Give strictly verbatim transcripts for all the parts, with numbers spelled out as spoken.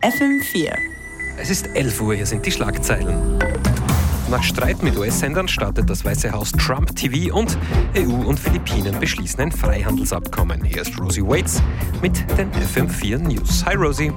F M vier. Es ist elf Uhr, hier sind die Schlagzeilen. Nach Streit mit U S-Sendern startet das Weiße Haus Trump T V und E U und Philippinen beschließen ein Freihandelsabkommen. Hier ist Rosie Waits mit den F M vier News. Hi Rosie.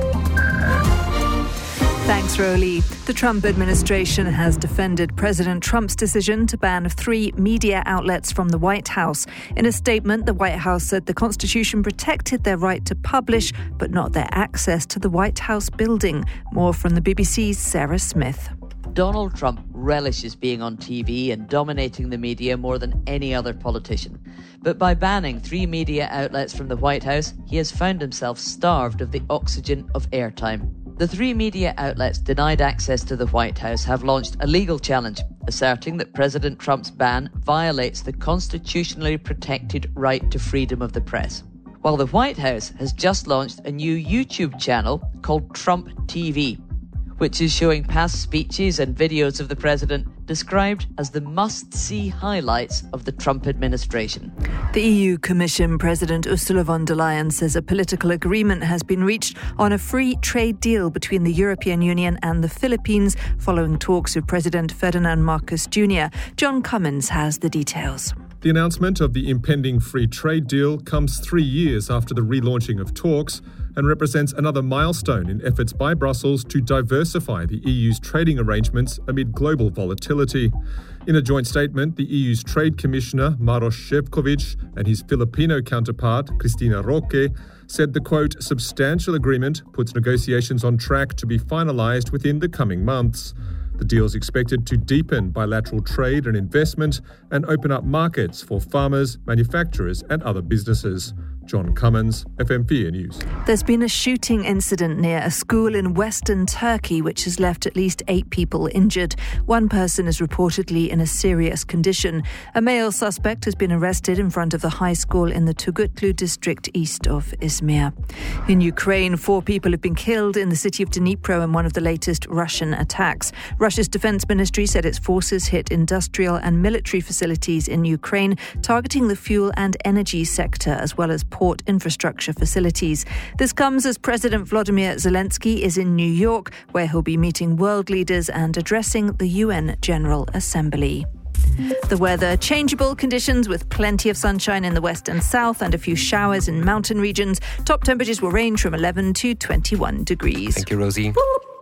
Thanks, Rowley. The Trump administration has defended President Trump's decision to ban three media outlets from the White House. In a statement, the White House said the Constitution protected their right to publish, but not their access to the White House building. More from the B B C's Sarah Smith. Donald Trump relishes being on T V and dominating the media more than any other politician. But by banning three media outlets from the White House, he has found himself starved of the oxygen of airtime. The three media outlets denied access to the White House have launched a legal challenge, asserting that President Trump's ban violates the constitutionally protected right to freedom of the press. While the White House has just launched a new YouTube channel called Trump T V, which is showing past speeches and videos of the president described as the must-see highlights of the Trump administration. The E U Commission President Ursula von der Leyen says a political agreement has been reached on a free trade deal between the European Union and the Philippines following talks with President Ferdinand Marcos Junior John Cummins has the details. The announcement of the impending free trade deal comes three years after the relaunching of talks and represents another milestone in efforts by Brussels to diversify the E U's trading arrangements amid global volatility. In a joint statement, the E U's Trade Commissioner Maroš Šefčovič and his Filipino counterpart Cristina Roque said the, quote, substantial agreement puts negotiations on track to be finalised within the coming months. The deal is expected to deepen bilateral trade and investment and open up markets for farmers, manufacturers and other businesses. John Cummins, F M four News. There's been a shooting incident near a school in western Turkey which has left at least eight people injured. One person is reportedly in a serious condition. A male suspect has been arrested in front of the high school in the Turgutlu district east of Izmir. In Ukraine, four people have been killed in the city of Dnipro in one of the latest Russian attacks. Russia's defense ministry said its forces hit industrial and military facilities in Ukraine, targeting the fuel and energy sector as well as port infrastructure facilities. This comes as President Volodymyr Zelensky is in New York, where he'll be meeting world leaders and addressing the U N General Assembly. The weather, changeable conditions with plenty of sunshine in the west and south and a few showers in mountain regions. Top temperatures will range from eleven to twenty-one degrees. Thank you, Rosie.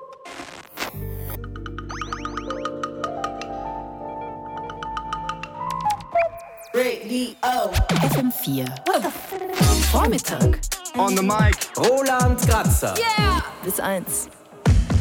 Radio F M vier. Vormittag. On the mic. Roland Kratzer. Yeah. Bis eins.